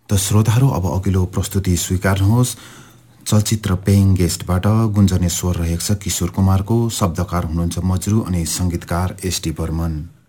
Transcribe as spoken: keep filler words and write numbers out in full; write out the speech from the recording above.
त श्रोताहरू अब अघिल्लो प्रस्तुति स्वीकार्नुहोस्। चलचित्र पेइङ गेस्टबाट गुन्जने स्वर रहेको छ किशोर कुमारको, शब्दकार हुनुहुन्छ मजरू अनि संगीतकार एसडी बर्मन।